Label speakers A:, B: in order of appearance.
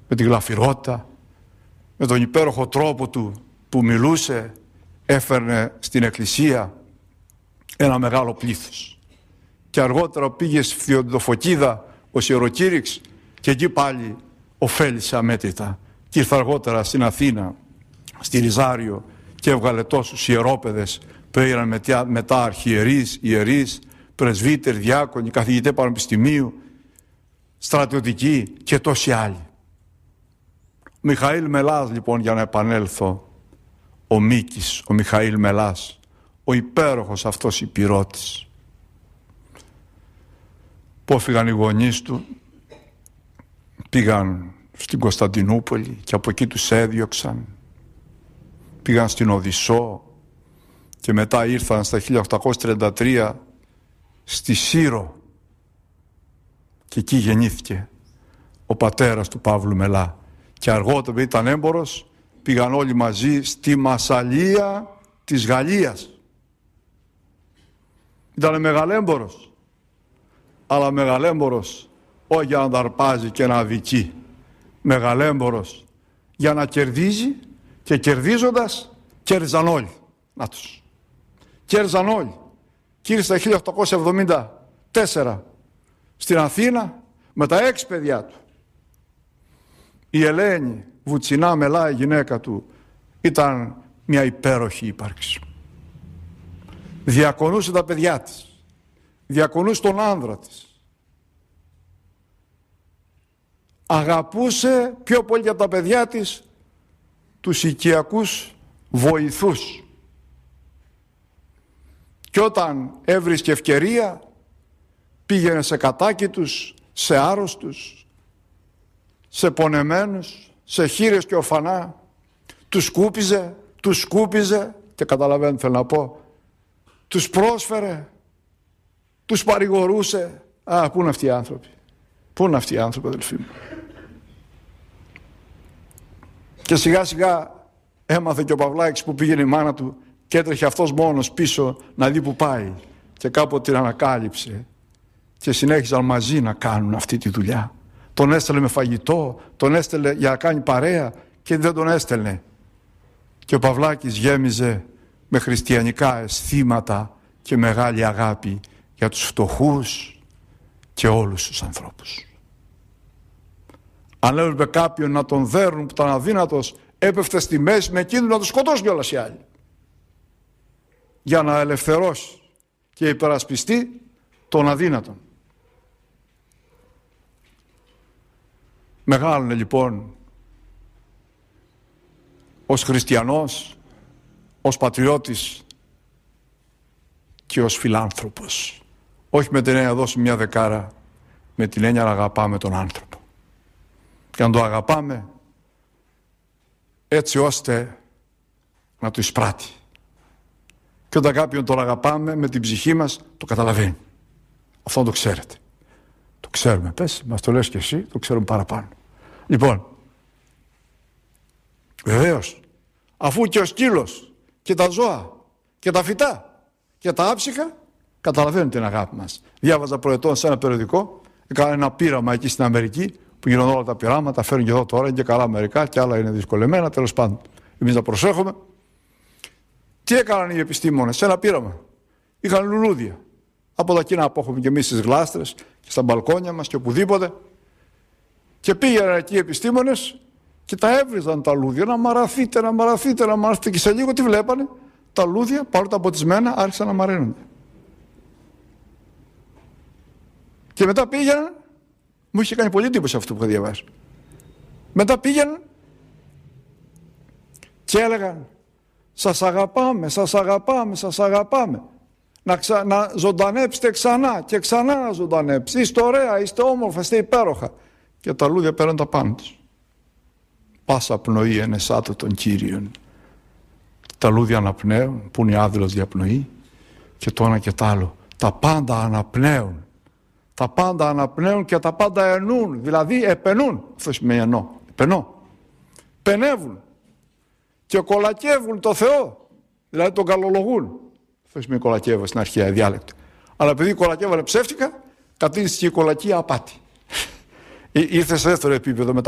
A: με τη γλαφυρότητα, με τον υπέροχο τρόπο του που μιλούσε, έφερνε στην εκκλησία ένα μεγάλο πλήθος. Και αργότερα πήγε στη Θεοδοφοκίδα ως ιεροκήρυξ και εκεί πάλι ωφέλησε αμέτρητα. Και ήρθε αργότερα στην Αθήνα, στη Ριζάριο, και έβγαλε τόσους ιερόπαιδες που έγιναν μετά αρχιερείς, ιερείς, πρεσβύτεροι, διάκονοι, καθηγητές πανεπιστημίου, στρατιωτικοί και τόσοι άλλοι. Ο Μιχαήλ Μελάς, λοιπόν, για να επανέλθω, ο Μίκης, ο Μιχαήλ Μελάς, ο υπέροχος αυτός υπηρώτης, που έφυγαν οι γονείς του, πήγαν στην Κωνσταντινούπολη και από εκεί τους έδιωξαν, πήγαν στην Οδυσσό και μετά ήρθαν στα 1833 στη Σύρο και εκεί γεννήθηκε ο πατέρας του Παύλου Μελά. Και αργότερα ήταν έμπορος, πήγαν όλοι μαζί στη Μασσαλία της Γαλλίας. Ήταν μεγαλέμπορος, αλλά μεγαλέμπορος όχι για να ταρπάζει και να αδικεί. Μεγαλέμπορος για να κερδίζει, και κερδίζοντας κέρδιζαν όλοι. Να τους. Κέρδιζαν όλοι. Και ήρθε στα 1874 στην Αθήνα με τα 6 παιδιά του. Η Ελένη Βουτσινά Μελά, η γυναίκα του, ήταν μια υπέροχη ύπαρξη. Διακονούσε τα παιδιά της, διακονούσε τον άνδρα της. Αγαπούσε πιο πολύ από τα παιδιά της τους οικιακούς βοηθούς. Και όταν έβρισκε ευκαιρία πήγαινε σε κατάκητους, σε άρρωστους, σε πονεμένους, σε χήρες και ορφανά. Τους σκούπιζε και καταλαβαίνω θέλω να πω, τους πρόσφερε, τους παρηγορούσε. Πού είναι αυτοί οι άνθρωποι, πού είναι αυτοί οι άνθρωποι, αδελφοί μου. Και σιγά σιγά έμαθε και ο Παυλάκης που πήγαινε η μάνα του και έτρεχε αυτός μόνος πίσω να δει που πάει, και κάποτε την ανακάλυψε και συνέχιζαν μαζί να κάνουν αυτή τη δουλειά. Τον έστελνε με φαγητό, τον έστελνε για να κάνει παρέα και δεν τον έστελνε. Και ο Παυλάκης γέμιζε με χριστιανικά αισθήματα και μεγάλη αγάπη για τους φτωχούς και όλους τους ανθρώπους. Αν έβλεπε κάποιον να τον δέρνουν που ήταν αδύνατος, έπεφτε στη μέση με κίνδυνο να τον σκοτώσουν κιόλας οι άλλοι, για να ελευθερώσει και υπερασπιστεί τον αδύνατον. Μεγάλωνε λοιπόν ως χριστιανός, ως πατριώτης και ως φιλάνθρωπος. Όχι με την έννοια να δώσουμε μια δεκάρα, με την έννοια να αγαπάμε τον άνθρωπο. Και να το αγαπάμε έτσι ώστε να του εισπράττει. Και όταν κάποιον τον αγαπάμε με την ψυχή μας, το καταλαβαίνει. Αυτό το ξέρετε. Το ξέρουμε, πες, μας το λες και εσύ, το ξέρουμε παραπάνω. Λοιπόν, βεβαίως, αφού και ο σκύλος και τα ζώα και τα φυτά και τα άψυχα καταλαβαίνουν την αγάπη μας. Διάβαζα προετών σε ένα περιοδικό, έκανα ένα πείραμα εκεί στην Αμερική, που γίνονται όλα τα πειράματα, φέρνουν και εδώ τώρα, είναι και καλά μερικά και άλλα είναι δυσκολεμένα, τέλος πάντων. Εμείς να προσέχουμε. Τι έκαναν οι επιστήμονες σε ένα πείραμα? Είχαν λουλούδια. Από τα κοινά που έχουμε και εμείς στις γλάστρες και στα μπαλκόνια μας και οπουδήποτε. Και πήγαιναν εκεί οι επιστήμονες και τα έβριζαν τα λούδια, να μαραθείτε. Και σε λίγο τι βλέπανε? Τα λούδια, παρότι αποτισμένα, άρχισαν να μαραίνονται. Και μετά πήγαιναν, μου είχε κάνει πολύ εντύπωση αυτό που είχα διαβάσει. Μετά πήγαιναν και έλεγαν σας αγαπάμε. Να ζωντανέψετε ξανά και ξανά να ζωντανέψετε. Είστε ωραία, είστε όμορφα, είστε υπέροχα. Και τα λούδια παίρνουν τα πάνω τους. Πάσα πνοή ενεσάτω των Κύριων. Τα λούδια αναπνέουν, που είναι η άδειλος διαπνοή, και το ένα και το άλλο. Τα πάντα αναπνέουν. Τα πάντα αναπνέουν και τα πάντα ενούν, δηλαδή επενούν. Αυτό σημαίνει επενώ. Πενεύουν και κολακεύουν το Θεό, δηλαδή τον καλολογούν. Αυτό σημαίνει κολακεύω στην αρχαία διάλεκτο. Αλλά επειδή κολακεύανε ψεύτικα, κατήρισε και η κολακία απάτη. Ήρθε σε δεύτερο επίπεδο μετά.